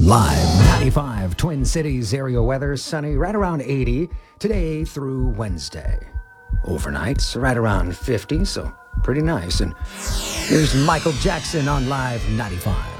Live 95 Twin Cities area weather, sunny right around 80 today through Wednesday. Overnights right around 50, so pretty nice. And here's Michael Jackson on Live 95.